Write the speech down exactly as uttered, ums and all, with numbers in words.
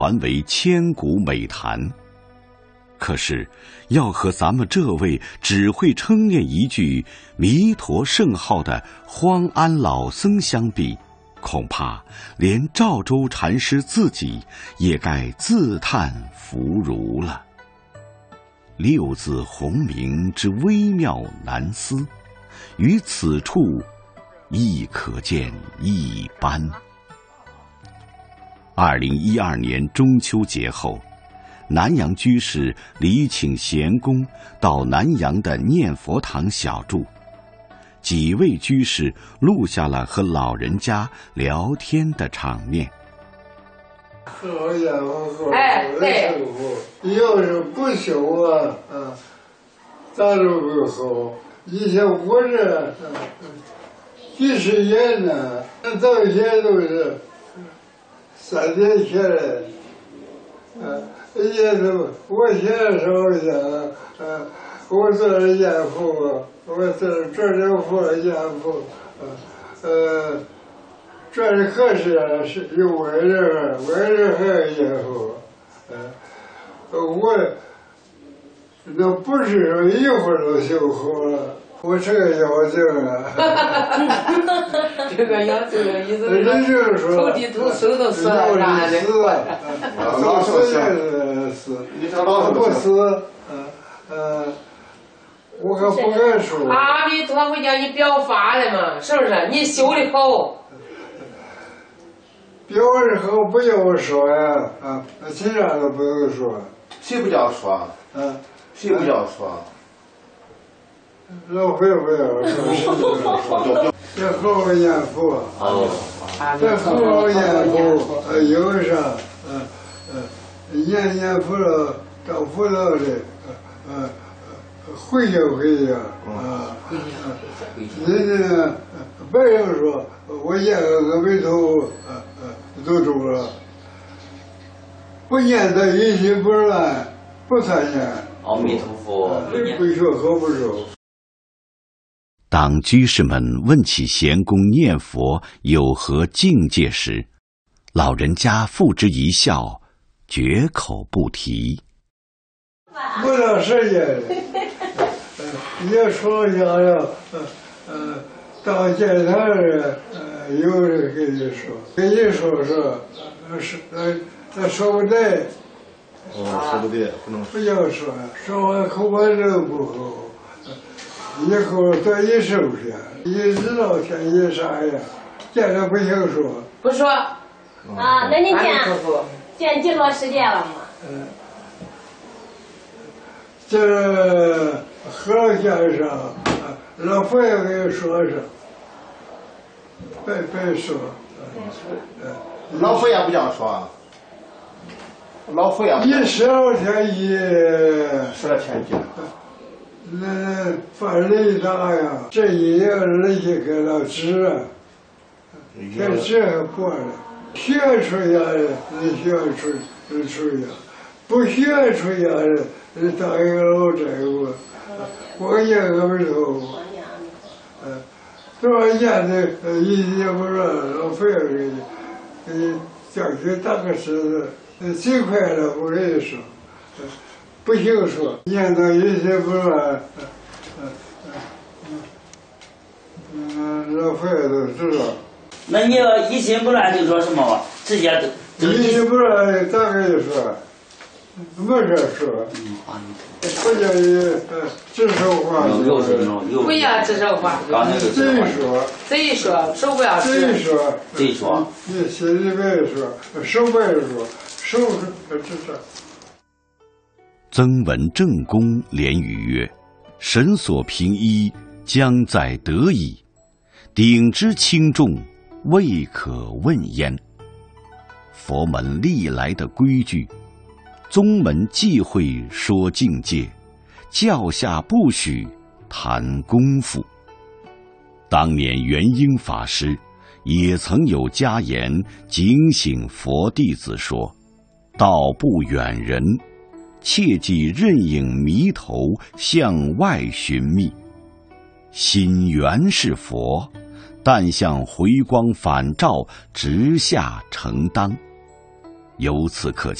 传为千古美谈。可是，要和咱们这位只会称念一句弥陀圣号的荒安老僧相比，恐怕连赵州禅师自己也该自叹弗如了。六字洪名之微妙难思，于此处亦可见一斑。二零一二年中秋节后，南阳居士礼请贤公到南阳的念佛堂小住，几位居士录下了和老人家聊天的场面。 好家伙，哎，对，要是不修啊，啊，咋都不好。以前我这几十年呢，到现在都是三年前来，啊。也都，我现在说一下，呃，我做了严父，我做了这点父严父，呃，这里可是是有外人，外人还有严父，呃，我那不是说一会儿就修好了，我这个要求啊， 这个要求的意思是说，头地头手都死了，啥的， 老死也死， 你说老不死，嗯呃，我可不敢说。 阿弥陀佛叫你表法的嘛，是不是？你修的好。 表的好不要说呀，啊，其他都不用说。 谁不叫说？ 嗯， 谁不叫说？ 老会不要说，这好好念佛，这好好念佛，呃，有啥，呃呃，念念佛了，找佛了的，呃呃，回家回家，啊，人家别人说我念个阿弥陀佛，呃呃，都中了，不念他一心不乱，不参念。 阿弥陀佛， 不说好不说。 当居士们问起贤公念佛有何境界时，老人家付之一笑，绝口不提。 不到时间，也说一下了，呃呃，到见他人，呃，有人跟你说，跟你说说，呃是呃，他说不对。 哦，说不对，不能不要说，说完口把人不好。以后多一收下，你知道天意啥呀？见着不行说。 不说。 啊，那你见见几多时间了嘛？ 嗯，这和尚先生，老佛爷给你说说，别别说。 老佛爷不这样说。老佛爷。 一十二天一。 十二天一。 那犯雷大呀，这一夜那些给他治啊，这治还过了，学出家的你学出出家，不学出家的你当一个老债务，我念个不头，嗯，多少年的一年不说老费儿给你，给你叫去打个石子，几块了我跟你说。不行说，念到一些不乱，嗯嗯嗯，老佛爷都知道。 那你要一心不乱就说什么？直接都。一心不乱咋跟你说？没这说。嗯，阿弥陀佛。不叫你呃指手画脚。 不要指手画脚。 贼说。 贼说，手不要指。 贼说。 贼说。 你心里别说，手不要说，手指着。 曾闻正公连语曰：“神所凭依，将在得矣。鼎之轻重，未可问焉。”佛门历来的规矩，宗门忌讳说境界，教下不许谈功夫。当年元婴法师也曾有家言警醒佛弟子说：“道不远人。”切忌任影迷头向外寻觅，心原是佛，但向回光返照直下承当。 由此可